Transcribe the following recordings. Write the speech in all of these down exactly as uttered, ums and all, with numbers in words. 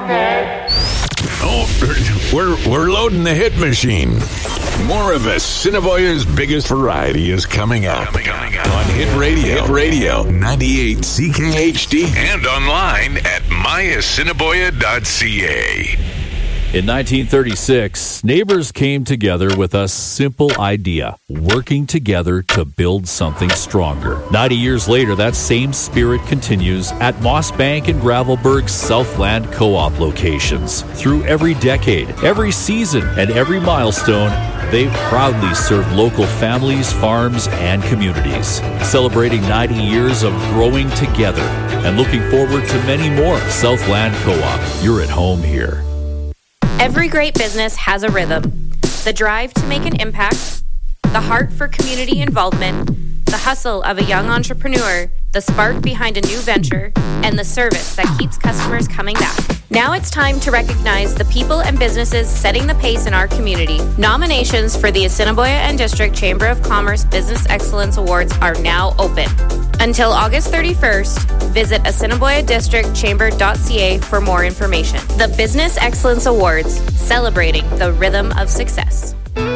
Oh, we're, we're loading the hit machine. More of Assiniboia's biggest variety is coming up, coming up on Hit Radio, Hit Radio ninety-eight C K H D, and online at my assiniboia dot c a. In nineteen thirty-six, neighbors came together with a simple idea: working together to build something stronger. ninety years later, that same spirit continues at Moss Bank and Gravelburg's Southland Co-op locations. Through every decade, every season, and every milestone, they've proudly served local families, farms, and communities. Celebrating ninety years of growing together and looking forward to many more. Southland Co-op, you're at home here. Every great business has a rhythm. The drive to make an impact, the heart for community involvement, the hustle of a young entrepreneur, the spark behind a new venture, and the service that keeps customers coming back. Now it's time to recognize the people and businesses setting the pace in our community. Nominations for the Assiniboia and District Chamber of Commerce Business Excellence Awards are now open. Until August thirty-first, visit assiniboia district chamber dot c a for more information. The Business Excellence Awards, celebrating the rhythm of success.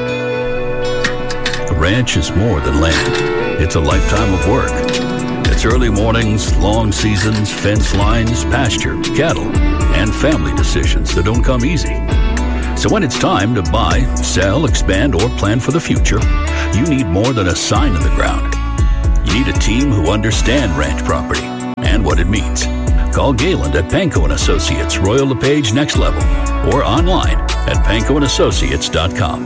A ranch is more than land. It's a lifetime of work. It's early mornings, long seasons, fence lines, pasture, cattle, and family decisions that don't come easy. So when it's time to buy, sell, expand, or plan for the future, you need more than a sign in the ground. You need a team who understand ranch property and what it means. Call Gayland at Panko and Associates, Royal LePage Next Level, or online at panko and associates dot com.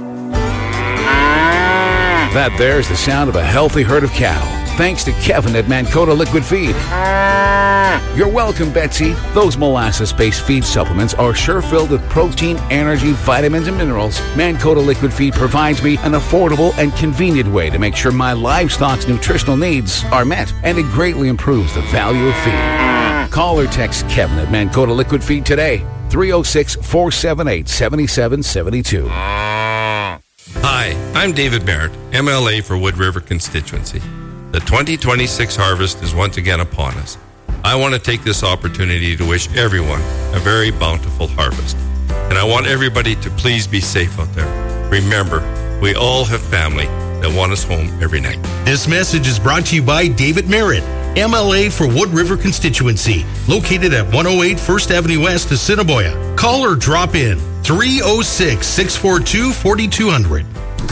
That there's the sound of a healthy herd of cattle, thanks to Kevin at Mankota Liquid Feed. You're welcome, Betsy. Those molasses-based feed supplements are sure filled with protein, energy, vitamins, and minerals. Mankota Liquid Feed provides me an affordable and convenient way to make sure my livestock's nutritional needs are met, and it greatly improves the value of feed. Call or text Kevin at Mankota Liquid Feed today, three oh six, four seven eight, seven seven seven two. Hi, I'm David Merritt, M L A for Wood River constituency. The twenty twenty-six harvest is once again upon us. I want to take this opportunity to wish everyone a very bountiful harvest. And I want everybody to please be safe out there. Remember, we all have family that want us home every night. This message is brought to you by David Merritt, M L A for Wood River constituency, located at one oh eight First Avenue West, Assiniboia. Call or drop in three oh six, six four two, four two zero zero.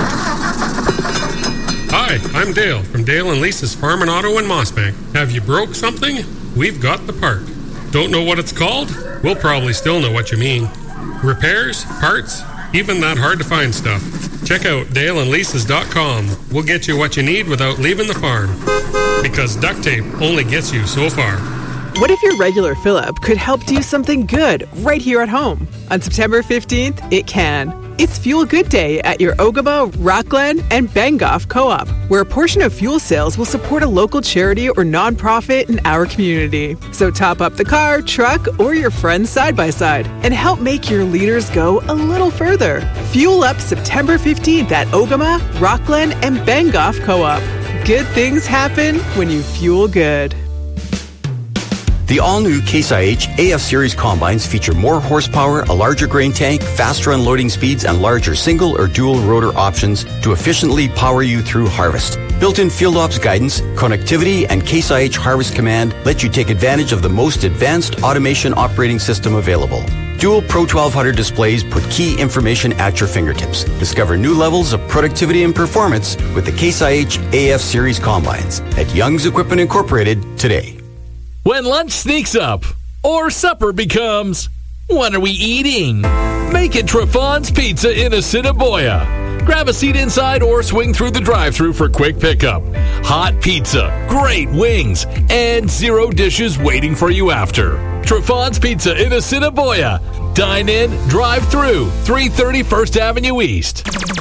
Hi, I'm Dale from Dale and Lisa's Farm and Auto in Mossbank. Have you broke something? We've got the part. Don't know what it's called? We'll probably still know what you mean. Repairs, parts, even that hard to find stuff. Check out dale and lisas dot com. We'll get you what you need without leaving the farm. Because duct tape only gets you so far. What if your regular fill-up could help do something good right here at home? On September fifteenth, it can. It's Fuel Good Day at your Ogama, Rockglen, and Bengoff Co-op, where a portion of fuel sales will support a local charity or nonprofit in our community. So top up the car, truck, or your friend's side-by-side and help make your liters go a little further. Fuel up September fifteenth at Ogama, Rockglen, and Bengoff Co-op. Good things happen when you fuel good. The all-new Case I H A F Series combines feature more horsepower, a larger grain tank, faster unloading speeds, and larger single or dual rotor options to efficiently power you through harvest. Built-in field ops guidance, connectivity, and Case I H Harvest Command let you take advantage of the most advanced automation operating system available. Dual Pro twelve hundred displays put key information at your fingertips. Discover new levels of productivity and performance with the Case I H A F Series combines at Young's Equipment Incorporated today. When lunch sneaks up, or supper becomes, what are we eating? Make it Triffon's Pizza in Assiniboia. Grab a seat inside or swing through the drive-thru for quick pickup. Hot pizza, great wings, and zero dishes waiting for you after. Triffon's Pizza in Assiniboia. Dine in, drive through, three thirty First Avenue East.